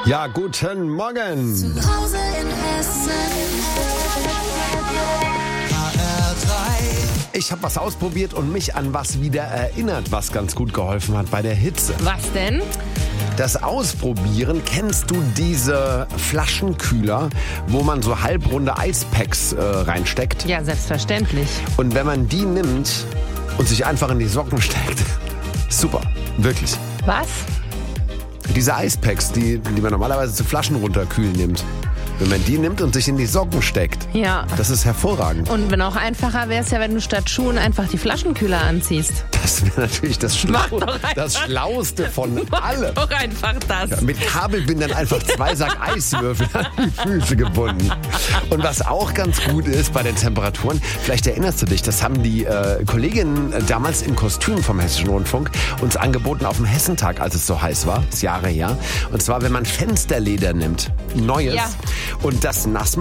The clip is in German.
Ja, guten Morgen. Zu Hause in Hessen. Ich habe was ausprobiert und mich an was wieder erinnert, was ganz gut geholfen hat bei der Hitze. Was denn? Das Ausprobieren, kennst du diese Flaschenkühler, wo man so halbrunde Eispacks reinsteckt? Ja, selbstverständlich. Und wenn man die nimmt und sich einfach in die Socken steckt, super, wirklich. Was? Diese Eispacks, die man normalerweise zu Flaschen runterkühlen nimmt. Wenn man die nimmt und sich in die Socken steckt, Ja. das ist hervorragend. Und wenn auch einfacher wäre es ja, wenn du statt Schuhen einfach die Flaschenkühler anziehst. Das wäre natürlich das Schlauste von allem. Doch einfach das. Ja, mit Kabelbindern einfach 2 Sack Eiswürfel an die Füße gebunden. Und was auch ganz gut ist bei den Temperaturen, vielleicht erinnerst du dich, das haben die Kolleginnen damals im Kostüm vom Hessischen Rundfunk uns angeboten auf dem Hessentag, als es so heiß war, das ist Jahre her. Und zwar, wenn man Fensterleder nimmt, neues, Ja. und das nass